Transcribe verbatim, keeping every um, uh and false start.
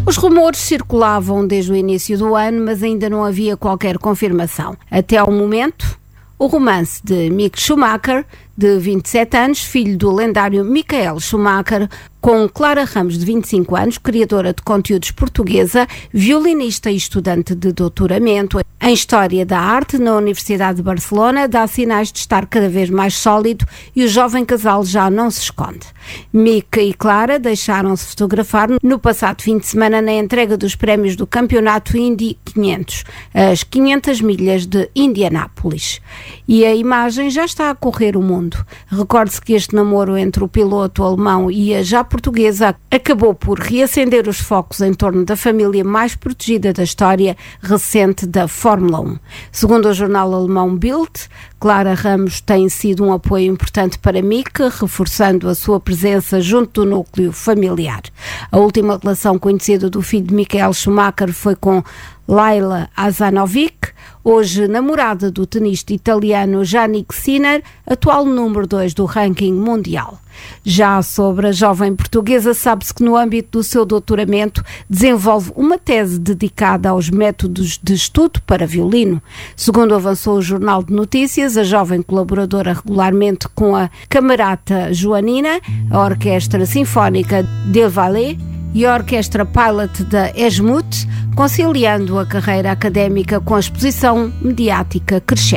Os rumores circulavam desde o início do ano, mas ainda não havia qualquer confirmação. Até ao momento, o romance de Mick Schumacher, de vinte e sete anos, filho do lendário Michael Schumacher, com Clara Ramos, de vinte e cinco anos, criadora de conteúdos portuguesa, violinista e estudante de doutoramento em História da Arte na Universidade de Barcelona, dá sinais de estar cada vez mais sólido e o jovem casal já não se esconde. Mick e Clara deixaram-se fotografar no passado fim de semana na entrega dos prémios do Campeonato Indy quinhentos, as quinhentas milhas de Indianápolis. E a imagem já está a correr o mundo. Recorde-se que este namoro entre o piloto alemão e a já portuguesa acabou por reacender os focos em torno da família mais protegida da história recente da Fórmula um. Segundo o jornal alemão Bild, Clara Ramos tem sido um apoio importante para Mick, reforçando a sua presença junto do núcleo familiar. A última relação conhecida do filho de Michael Schumacher foi com Laila Hazanovic, hoje namorada do tenista italiano Jannik Sinner, atual número dois do ranking mundial. Já sobre a jovem portuguesa, sabe-se que no âmbito do seu doutoramento desenvolve uma tese dedicada aos métodos de estudo para violino. Segundo avançou o Jornal de Notícias, a jovem colaboradora regularmente com a Camerata Joanina, a Orquestra Sinfónica del Valais e a Orquestra Pilot da Esmut, conciliando a carreira académica com a exposição mediática crescente.